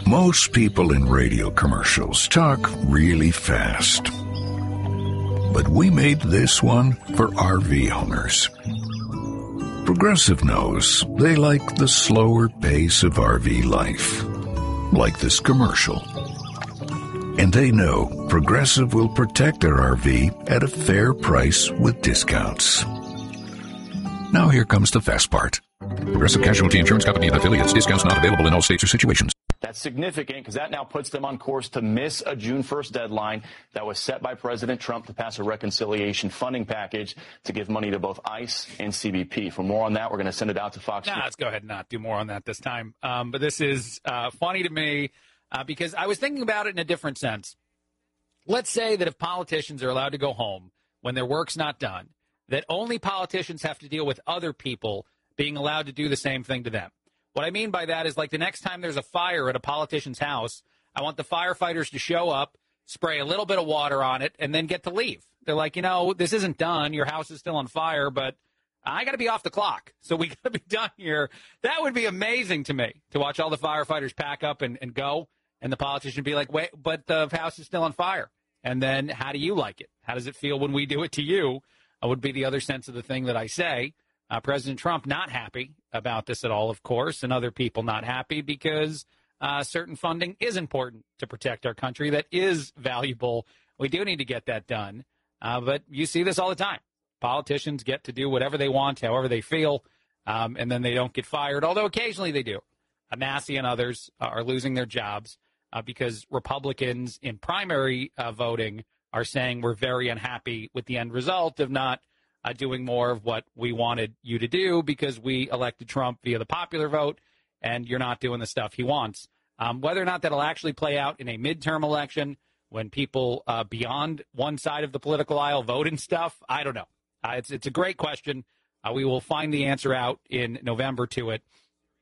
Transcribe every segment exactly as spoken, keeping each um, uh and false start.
Most people in radio commercials talk really fast. But we made this one for R V owners. Progressive knows they like the slower pace of R V life, like this commercial. And they know Progressive will protect their R V at a fair price with discounts. Now here comes the fast part. Progressive Casualty Insurance Company and affiliates. Discounts not available in all states or situations. That's significant because that now puts them on course to miss a June first deadline that was set by President Trump to pass a reconciliation funding package to give money to both ICE and C B P. For more on that, we're going to send it out to Fox. Nah, let's go ahead and not do more on that this time. Um, but this is uh, funny to me uh, because I was thinking about it in a different sense. Let's say that if politicians are allowed to go home when their work's not done, that only politicians have to deal with other people being allowed to do the same thing to them. What I mean by that is, like, the next time there's a fire at a politician's house, I want the firefighters to show up, spray a little bit of water on it, and then get to leave. They're like, you know, this isn't done. Your house is still on fire, but I got to be off the clock. So we got to be done here. That would be amazing to me, to watch all the firefighters pack up and, and go, and the politician be like, wait, but the house is still on fire. And then how do you like it? How does it feel when we do it to you? Uh, would be the other sense of the thing that I say. Uh, President Trump not happy about this at all, of course, and other people not happy because uh, certain funding is important to protect our country. That is valuable. We do need to get that done. Uh, but you see this all the time. Politicians get to do whatever they want, however they feel, um, and then they don't get fired, although occasionally they do. Uh, Massey and others uh, are losing their jobs uh, because Republicans in primary uh, voting are saying we're very unhappy with the end result of not Uh, doing more of what we wanted you to do because we elected Trump via the popular vote, and you're not doing the stuff he wants. Um, whether or not that'll actually play out in a midterm election when people uh, beyond one side of the political aisle vote and stuff, I don't know. Uh, it's it's a great question. Uh, we will find the answer out in November to it.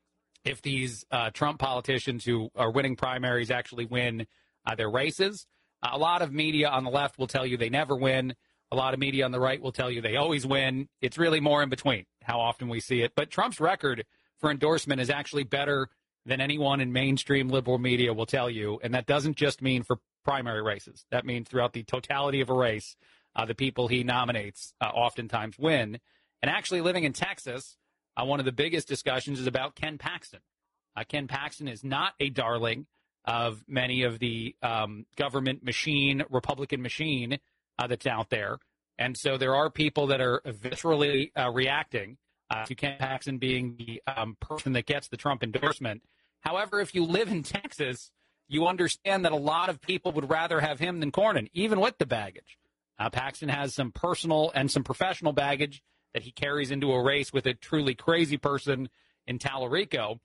If these uh, Trump politicians who are winning primaries actually win uh, their races, uh, a lot of media on the left will tell you they never win. A lot of media on the right will tell you they always win. It's really more in between how often we see it. But Trump's record for endorsement is actually better than anyone in mainstream liberal media will tell you. And that doesn't just mean for primary races. That means throughout the totality of a race, uh, the people he nominates uh, oftentimes win. And actually living in Texas, uh, one of the biggest discussions is about Ken Paxton. Uh, Ken Paxton is not a darling of many of the um, government machine, Republican machine, Uh, that's out there. And so there are people that are viscerally uh, reacting uh, to Ken Paxton being the um, person that gets the Trump endorsement. However, if you live in Texas, you understand that a lot of people would rather have him than Cornyn, even with the baggage. Uh, Paxton has some personal and some professional baggage that he carries into a race with a truly crazy person in Tallarico.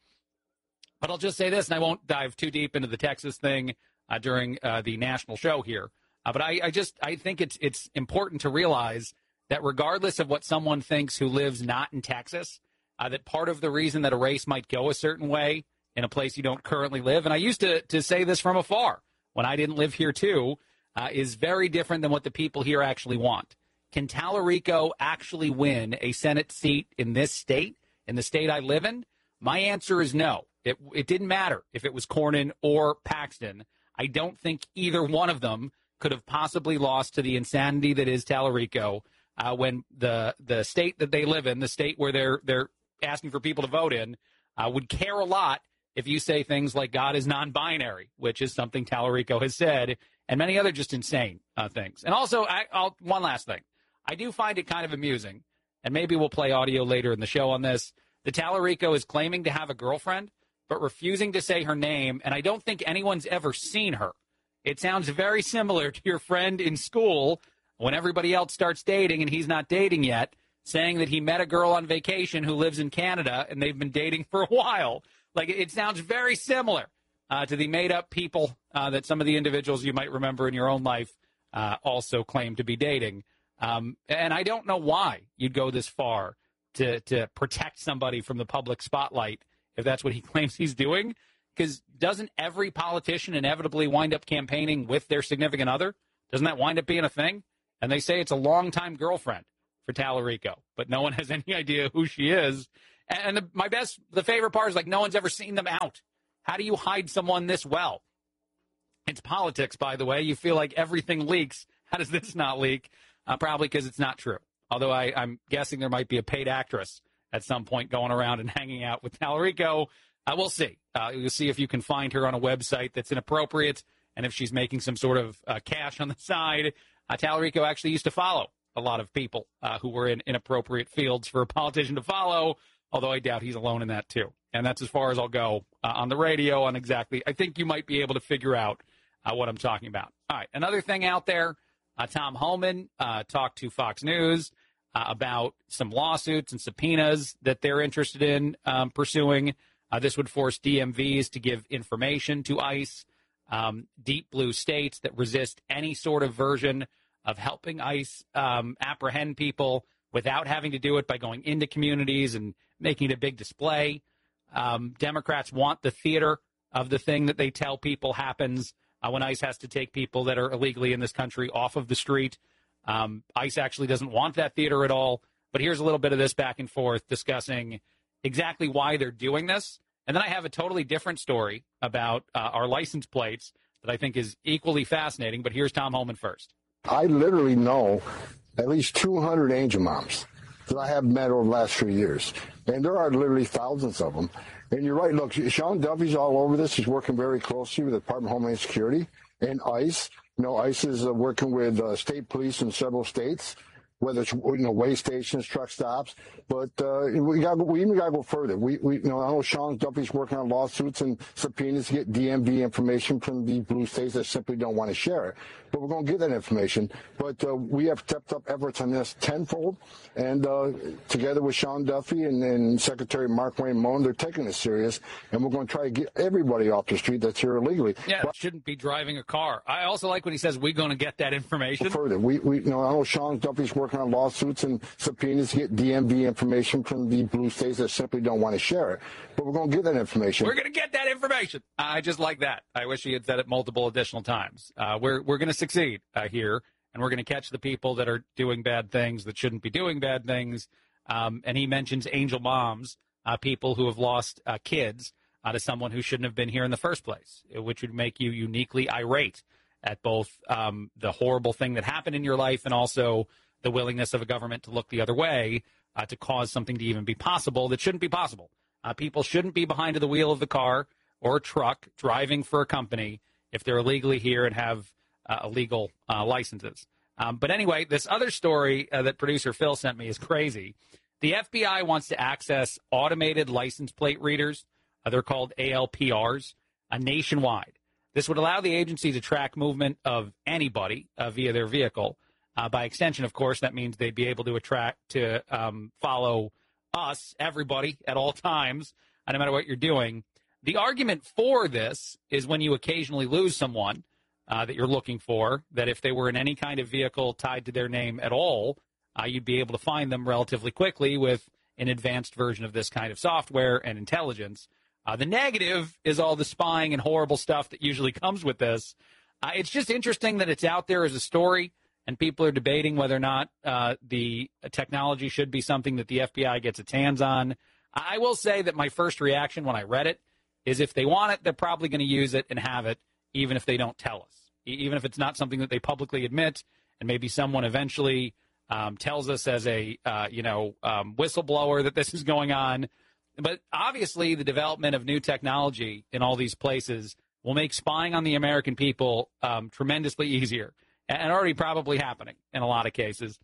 But I'll just say this, and I won't dive too deep into the Texas thing uh, during uh, the national show here. Uh, but I, I just I think it's it's important to realize that regardless of what someone thinks who lives not in Texas, uh, that part of the reason that a race might go a certain way in a place you don't currently live, and I used to, to say this from afar when I didn't live here too, uh, is very different than what the people here actually want. Can Tallarico actually win a Senate seat in this state, in the state I live in? My answer is no. It, it didn't matter if it was Cornyn or Paxton. I don't think either one of them could have possibly lost to the insanity that is Tallarico uh, when the the state that they live in, the state where they're they're asking for people to vote in, uh, would care a lot if you say things like God is non-binary, which is something Tallarico has said, and many other just insane uh, things. And also, I, I'll, one last thing. I do find it kind of amusing, and maybe we'll play audio later in the show on this. The Tallarico is claiming to have a girlfriend, but refusing to say her name, and I don't think anyone's ever seen her. It sounds very similar to your friend in school when everybody else starts dating and he's not dating yet, saying that he met a girl on vacation who lives in Canada and they've been dating for a while. Like, it sounds very similar uh, to the made-up people uh, that some of the individuals you might remember in your own life uh, also claim to be dating. Um, and I don't know why you'd go this far to, to protect somebody from the public spotlight if that's what he claims he's doing. Because doesn't every politician inevitably wind up campaigning with their significant other? Doesn't that wind up being a thing? And they say it's a longtime girlfriend for Tallarico, but no one has any idea who she is. And the, my best, the favorite part is, like, no one's ever seen them out. How do you hide someone this well? It's politics, by the way. You feel like everything leaks. How does this not leak? Uh, probably because it's not true. Although I, I'm guessing there might be a paid actress at some point going around and hanging out with Tallarico. Uh, we'll see. Uh, we'll see if you can find her on a website that's inappropriate and if she's making some sort of uh, cash on the side. Uh, Tallarico actually used to follow a lot of people uh, who were in inappropriate fields for a politician to follow, although I doubt he's alone in that too. And that's as far as I'll go uh, on the radio on exactly. I think you might be able to figure out uh, what I'm talking about. All right, another thing out there, uh, Tom Homan uh, talked to Fox News uh, about some lawsuits and subpoenas that they're interested in um, pursuing. Uh, this would force D M Vs to give information to ICE, um, deep blue states that resist any sort of version of helping ICE um, apprehend people without having to do it by going into communities and making it a big display. Um, Democrats want the theater of the thing that they tell people happens uh, when ICE has to take people that are illegally in this country off of the street. Um, ICE actually doesn't want that theater at all. But here's a little bit of this back and forth discussing exactly why they're doing this. And then I have a totally different story about uh, our license plates that I think is equally fascinating. But here's Tom Homan first. I literally know at least two hundred Angel Moms that I have met over the last few years. And there are literally thousands of them. And you're right. Look, Sean Duffy's all over this. He's working very closely with the Department of Homeland Security and ICE. You know, ICE is uh, working with uh, state police in several states, whether it's, you know, way stations, truck stops. But uh, we got we even got to go further. We, we, you know, I know Sean Duffy's working on lawsuits and subpoenas to get D M V information from the blue states that simply don't want to share it. But we're going to get that information. But uh, we have stepped up efforts on this tenfold. And uh, together with Sean Duffy and, and Secretary Mark Wayne Mohn, they're taking this serious. And we're going to try to get everybody off the street that's here illegally. Yeah, but, shouldn't be driving a car. I also like when he says we're going to get that information. Further, we, we, you know, I know Sean Duffy's working on lawsuits and subpoenas to get D M V information from the blue states that simply don't want to share it. But we're going to get that information. We're going to get that information. I just like that. I wish he had said it multiple additional times. Uh, we're we're going to succeed uh, here, and we're going to catch the people that are doing bad things that shouldn't be doing bad things. Um, and he mentions angel moms, uh, people who have lost uh, kids uh, to someone who shouldn't have been here in the first place, which would make you uniquely irate at both um, the horrible thing that happened in your life and also the willingness of a government to look the other way uh, to cause something to even be possible that shouldn't be possible. Uh, people shouldn't be behind the wheel of the car or a truck driving for a company if they're illegally here and have uh, illegal uh, licenses. Um, but anyway, this other story uh, that producer Phil sent me is crazy. The F B I wants to access automated license plate readers. Uh, they're called A L P Rs, uh, nationwide. This would allow the agency to track movement of anybody uh, via their vehicle. Uh, by extension, of course, that means they'd be able to attract to um, follow us, everybody, at all times, uh, no matter what you're doing. The argument for this is when you occasionally lose someone uh, that you're looking for, that if they were in any kind of vehicle tied to their name at all, uh, you'd be able to find them relatively quickly with an advanced version of this kind of software and intelligence. Uh, the negative is all the spying and horrible stuff that usually comes with this. Uh, it's just interesting that it's out there as a story, and people are debating whether or not uh, the technology should be something that the F B I gets its hands on. I will say that my first reaction when I read it is if they want it, they're probably going to use it and have it, even if they don't tell us, even if it's not something that they publicly admit, and maybe someone eventually um, tells us as a, uh, you know, um, whistleblower that this is going on. But obviously the development of new technology in all these places will make spying on the American people um, tremendously easier, and already probably happening in a lot of cases.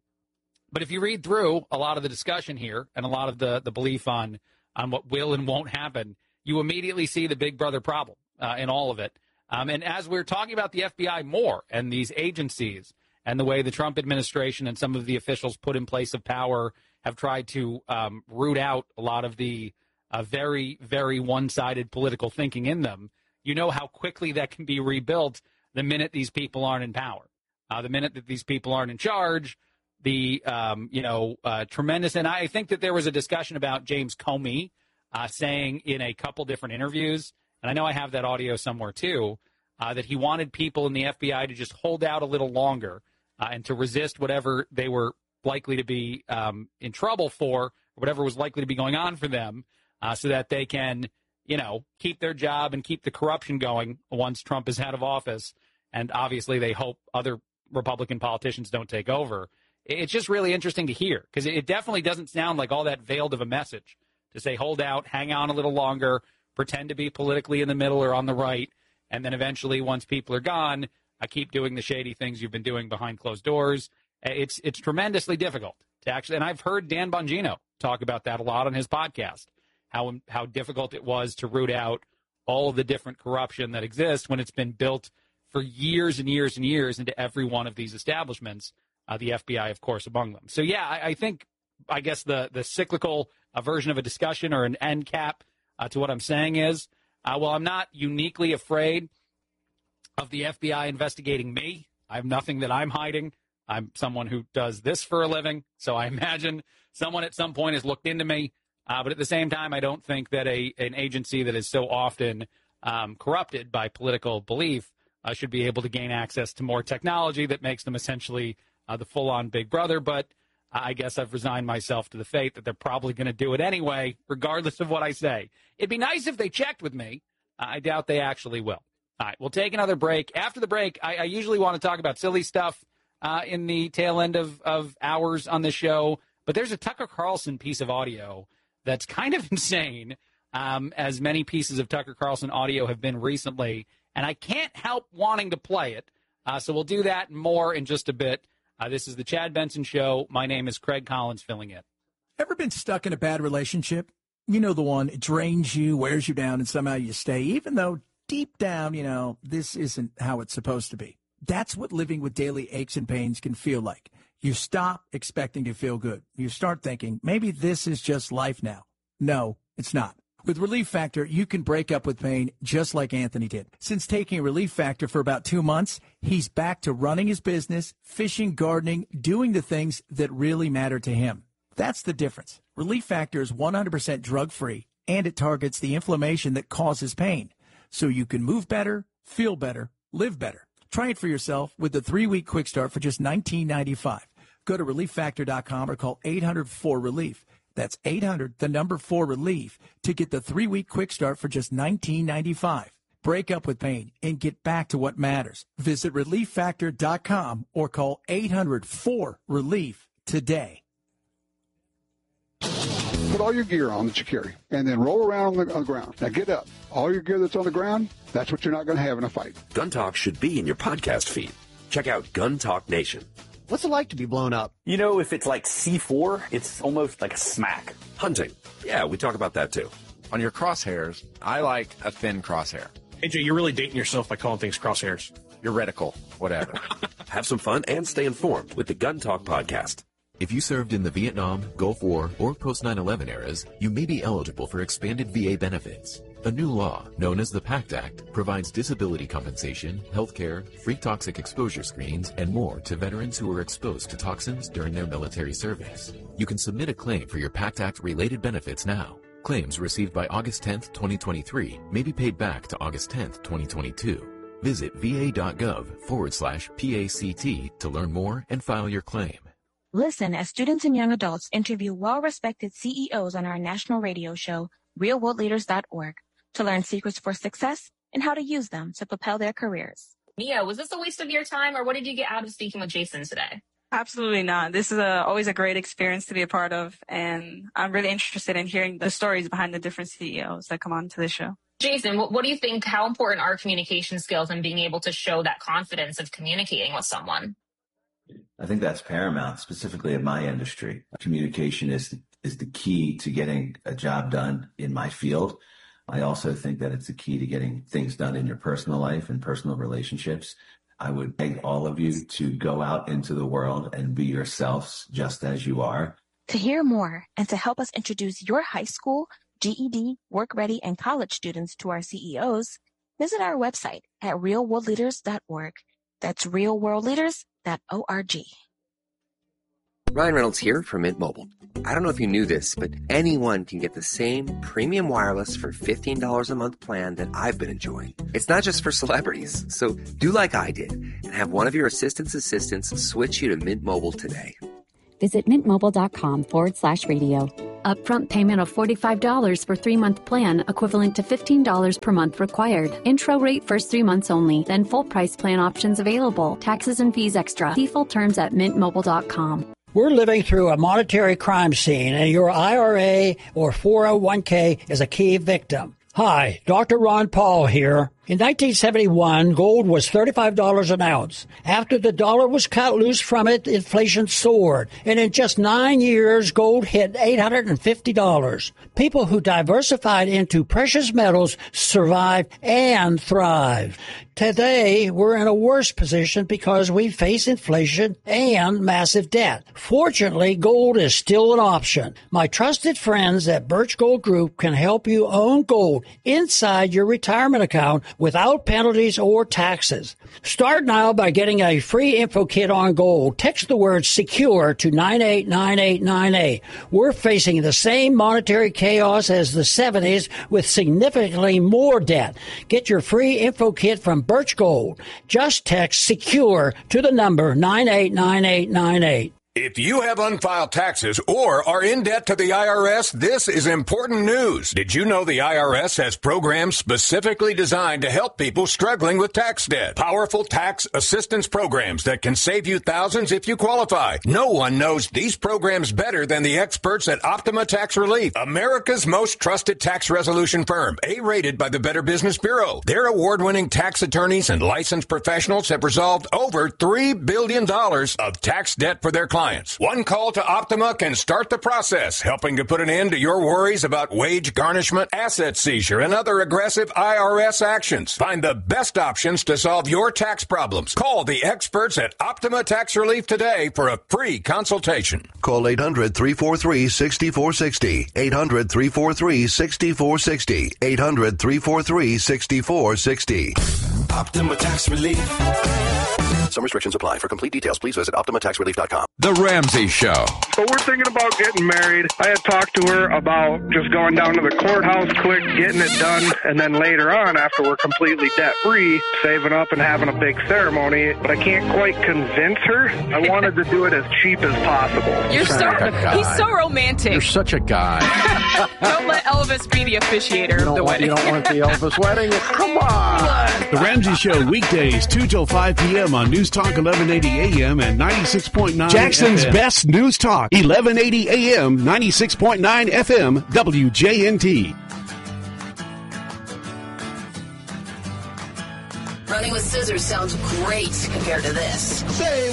But if you read through a lot of the discussion here and a lot of the, the belief on, on what will and won't happen, you immediately see the big brother problem uh, in all of it. Um, and as we're talking about the F B I more and these agencies and the way the Trump administration and some of the officials put in place of power have tried to um, root out a lot of the uh, very, very one-sided political thinking in them, you know how quickly that can be rebuilt the minute these people aren't in power. Uh, the minute that these people aren't in charge, the, um, you know, uh, tremendous. And I think that there was a discussion about James Comey uh, saying in a couple different interviews, and I know I have that audio somewhere too, uh, that he wanted people in the F B I to just hold out a little longer uh, and to resist whatever they were likely to be um, in trouble for, or whatever was likely to be going on for them, uh, so that they can you know, keep their job and keep the corruption going once Trump is out of office. And obviously they hope other Republican politicians don't take over. It's just really interesting to hear because it definitely doesn't sound like all that veiled of a message to say, hold out, hang on a little longer, pretend to be politically in the middle or on the right. And then eventually, once people are gone, I keep doing the shady things you've been doing behind closed doors. It's it's tremendously difficult to actually, and I've heard Dan Bongino talk about that a lot on his podcast, how how difficult it was to root out all of the different corruption that exists when it's been built for years and years and years into every one of these establishments, uh, the F B I, of course, among them. So, yeah, I, I think, I guess the, the cyclical uh, version of a discussion or an end cap uh, to what I'm saying is, uh, well, I'm not uniquely afraid of the F B I investigating me. I have nothing that I'm hiding. I'm someone who does this for a living, so I imagine someone at some point has looked into me. Uh, but at the same time, I don't think that a an agency that is so often um, corrupted by political belief uh, should be able to gain access to more technology that makes them essentially uh, the full-on Big Brother. But I guess I've resigned myself to the fate that they're probably going to do it anyway, regardless of what I say. It'd be nice if they checked with me. Uh, I doubt they actually will. All right, we'll take another break. After the break, I, I usually want to talk about silly stuff uh, in the tail end of, of hours on the show. But there's a Tucker Carlson piece of audio that's kind of insane, um, as many pieces of Tucker Carlson audio have been recently. And I can't help wanting to play it. Uh, so we'll do that and more in just a bit. Uh, this is the Chad Benson Show. My name is Craig Collins, filling in. Ever been stuck in a bad relationship? You know the one. It drains you, wears you down, and somehow you stay, even though deep down, you know, this isn't how it's supposed to be. That's what living with daily aches and pains can feel like. You stop expecting to feel good. You start thinking, maybe this is just life now. No, it's not. With Relief Factor, you can break up with pain just like Anthony did. Since taking Relief Factor for about two months, he's back to running his business, fishing, gardening, doing the things that really matter to him. That's the difference. Relief Factor is one hundred percent drug-free, and it targets the inflammation that causes pain. So you can move better, feel better, live better. Try it for yourself with the three-week quick start for just nineteen ninety-five. Go to relief factor dot com or call eight hundred four relief. That's eight hundred, the number four relief, to get the three-week quick start for just nineteen ninety-five. Break up with pain and get back to what matters. Visit relief factor dot com or call eight hundred four relief today. Put all your gear on that you carry, and then roll around on the, on the ground. Now get up. All your gear that's on the ground, that's what you're not going to have in a fight. Gun Talk should be in your podcast feed. Check out Gun Talk Nation. What's it like to be blown up? You know, if it's like C four, it's almost like a smack. Hunting. Yeah, we talk about that too. On your crosshairs, I like a thin crosshair. A J, you're really dating yourself by calling things crosshairs. Your reticle, whatever. Have some fun and stay informed with the Gun Talk podcast. If you served in the Vietnam, Gulf War, or post nine eleven eras, you may be eligible for expanded V A benefits. A new law, known as the PACT Act, provides disability compensation, health care, free toxic exposure screens, and more to veterans who were exposed to toxins during their military service. You can submit a claim for your PACT Act-related benefits now. Claims received by August tenth, twenty twenty-three may be paid back to August tenth, twenty twenty-two. Visit va.gov forward slash PACT to learn more and file your claim. Listen as students and young adults interview well-respected C E Os on our national radio show, real world leaders dot org, to learn secrets for success and how to use them to propel their careers. Mia, was this a waste of your time, or what did you get out of speaking with Jason today? Absolutely not. This is a, always a great experience to be a part of, and I'm really interested in hearing the stories behind the different C E Os that come on to the show. Jason, what, what do you think, how important are communication skills and being able to show that confidence of communicating with someone? I think that's paramount, specifically in my industry. Communication is is the key to getting a job done in my field. I also think that it's the key to getting things done in your personal life and personal relationships. I would beg all of you to go out into the world and be yourselves just as you are. To hear more and to help us introduce your high school, G E D, work ready, and college students to our C E Os, visit our website at real world leaders dot org. That's real world leaders dot org. Ryan Reynolds here from Mint Mobile. I don't know if you knew this, but anyone can get the same premium wireless for fifteen dollars a month plan that I've been enjoying. It's not just for celebrities. So do like I did and have one of your assistant's assistants switch you to Mint Mobile today. Visit mintmobile.com forward slash radio. Upfront payment of forty-five dollars for three-month plan, equivalent to fifteen dollars per month required. Intro rate first three months only, then full price plan options available. Taxes and fees extra. See full terms at mint mobile dot com. We're living through a monetary crime scene, and your I R A or four oh one k is a key victim. Hi, Doctor Ron Paul here. In nineteen seventy-one, gold was thirty-five dollars an ounce. After the dollar was cut loose from it, inflation soared. And in just nine years, gold hit eight hundred fifty dollars. People who diversified into precious metals survived and thrived. Today, we're in a worse position because we face inflation and massive debt. Fortunately, gold is still an option. My trusted friends at Birch Gold Group can help you own gold inside your retirement account without penalties or taxes. Start now by getting a free info kit on gold. Text the word SECURE to nine eight nine eight nine eight. We're facing the same monetary chaos as the seventies with significantly more debt. Get your free info kit from Birch Gold. Just text SECURE to the number nine eight nine eight nine eight. If you have unfiled taxes or are in debt to the I R S, this is important news. Did you know the I R S has programs specifically designed to help people struggling with tax debt? Powerful tax assistance programs that can save you thousands if you qualify. No one knows these programs better than the experts at Optima Tax Relief, America's most trusted tax resolution firm, A-rated by the Better Business Bureau. Their award-winning tax attorneys and licensed professionals have resolved over three billion dollars of tax debt for their clients. One call to Optima can start the process, helping to put an end to your worries about wage garnishment, asset seizure, and other aggressive I R S actions. Find the best options to solve your tax problems. Call the experts at Optima Tax Relief today for a free consultation. Call eight hundred, three four three, six four six zero. eight hundred, three four three, six four six zero. eight hundred, three four three, six four six zero. Optima Tax Relief. Some restrictions apply. For complete details, please visit Optima Tax Relief dot com. The Ramsey Show. So we're thinking about getting married. I had talked to her about just going down to the courthouse quick, getting it done, and then later on, after we're completely debt-free, saving up and having a big ceremony. But I can't quite convince her. I wanted to do it as cheap as possible. You're so, he's so romantic. You're such a guy. Don't let Elvis be the officiator of the want, wedding. You don't want the Elvis wedding? Come on. The Ramsey Show, weekdays, two till five p.m. on News Talk eleven eighty A M and ninety-six point nine Jackson's F M. best News Talk, eleven eighty A M, ninety-six point nine F M, W J N T. Running with scissors sounds great compared to this. Say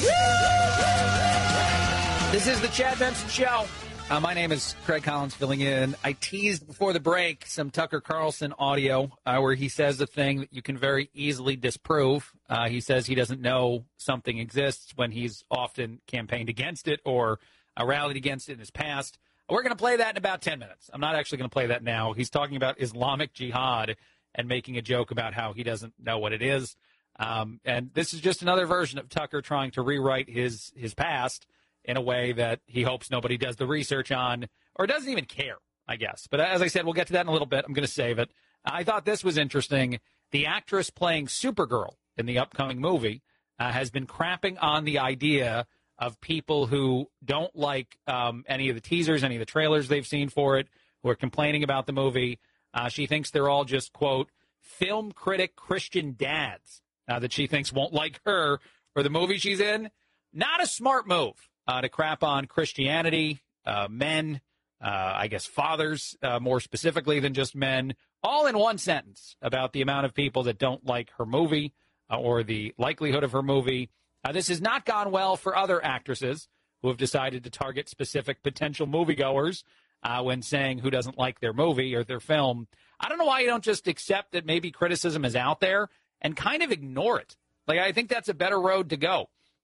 This is the Chad Benson Show. Uh, my name is Craig Collins, filling in. I teased before the break some Tucker Carlson audio uh, where he says a thing that you can very easily disprove. Uh, he says he doesn't know something exists when he's often campaigned against it or uh, rallied against it in his past. We're going to play that in about ten minutes. I'm not actually going to play that now. He's talking about Islamic Jihad and making a joke about how he doesn't know what it is. Um, and this is just another version of Tucker trying to rewrite his his past in a way that he hopes nobody does the research on or doesn't even care, I guess. But as I said, we'll get to that in a little bit. I'm going to save it. I thought this was interesting. The actress playing Supergirl in the upcoming movie uh, has been crapping on the idea of people who don't like um, any of the teasers, any of the trailers they've seen for it, who are complaining about the movie. Uh, she thinks they're all just, quote, film critic Christian dads uh, that she thinks won't like her or the movie she's in. Not a smart move. Uh, to crap on Christianity, uh, men, uh, I guess fathers, uh, more specifically than just men, all in one sentence about the amount of people that don't like her movie uh, or the likelihood of her movie. Uh, this has not gone well for other actresses who have decided to target specific potential moviegoers uh, when saying who doesn't like their movie or their film. I don't know why you don't just accept that maybe criticism is out there and kind of ignore it. Like, I think that's a better road to go.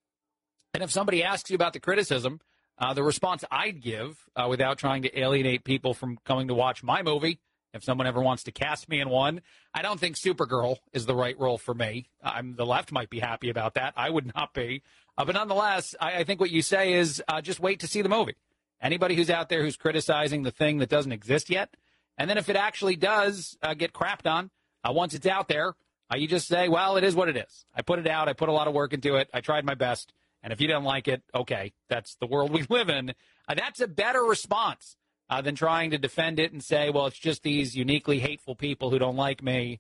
And if somebody asks you about the criticism, uh, the response I'd give, uh, without trying to alienate people from coming to watch my movie, if someone ever wants to cast me in one, I don't think Supergirl is the right role for me. I'm, the left might be happy about that. I would not be. Uh, but nonetheless, I, I think what you say is uh, just wait to see the movie. Anybody who's out there who's criticizing the thing that doesn't exist yet, and then if it actually does uh, get crapped on, uh, once it's out there, uh, you just say, well, it is what it is. I put it out. I put a lot of work into it. I tried my best. And if you don't like it, okay, that's the world we live in. Uh, that's a better response uh, than trying to defend it and say, well, it's just these uniquely hateful people who don't like me.